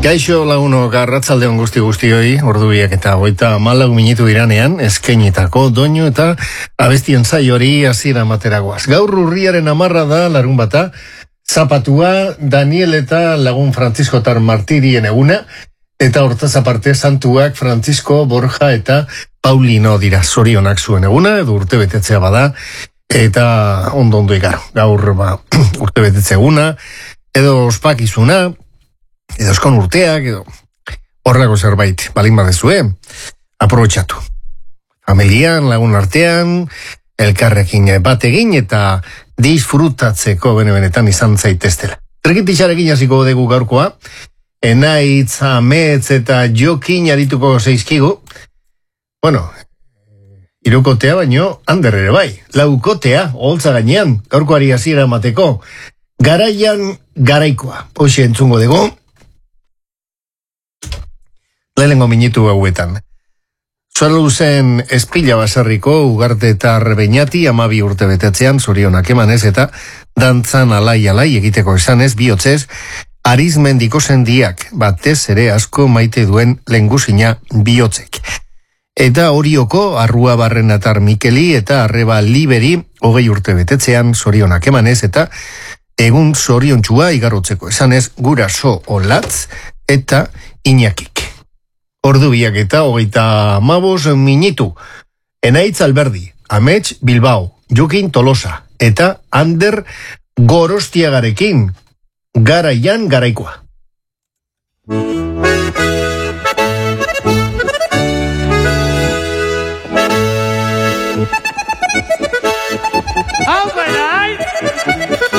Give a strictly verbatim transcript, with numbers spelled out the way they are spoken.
Kaixo lagunok arratzaldeon guzti guztioi, ordubiak eta goita malau minutu iranean, eskainitako doinu eta abestien zaiori hasiera materagoaz. Gaur urriaren amarra da larun bata, zapatua Daniel eta lagun Frantziskotar martirien eguna, eta hortaz aparte santuak Francisco, Borja eta Paulino dira. Zorionak zuen eguna, edo urte betetzea bada, eta ondo ondo ikar. Gaur ba, urte betetze eguna, edo ospakizuna, edo eskon urteak, edo horrako zerbait, balin badezue, aprobetxatu. Familian, lagun artean, elkarrekin bat egin eta disfrutatzeko bene-benetan izan zaiteztela. Trekitixarekin hasiko dugu gaurkoa, enaitz, ametz eta jokin arituko zeizkigu. Bueno, irukotea baino, hander ere bai, laukotea, holtza gainean, gaurkoari hasiera emateko, garaian garaikoa. Hoxe entzungo dugu, lehenengo minutu hauetan. Zualuzen espila baserriko ugarte eta arrebeñati amabi urte betetzean zorionak emanez eta dantzan alai-alai egiteko esanez bihotzez arizmendiko sendiak batez ere asko maite duen lengusina bihotzek. Eta horioko arrua barrenatar Mikeli eta arreba liberi hogei urte betetzean zorionak emanez eta egun zoriontxua igarotzeko esanez guraso olatz eta Iñakik. Ordu biak eta hogeita mabos minutu. Enaitz Alberdi, Amets Bilbao, Jokin Tolosa eta Ander Gorostiagarekin. Garaian garaikoa.